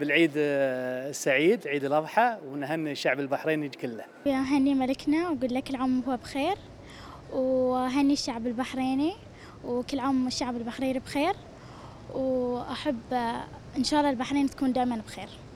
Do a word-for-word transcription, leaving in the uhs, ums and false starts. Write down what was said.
بالعيد السعيد عيد الأضحى، ونهني الشعب البحريني كله. هني ملكنا وأقول لك كل عام وهو بخير، وهني الشعب البحريني وكل عام الشعب البحريني بخير، وأحب إن شاء الله البحرين تكون دائما بخير.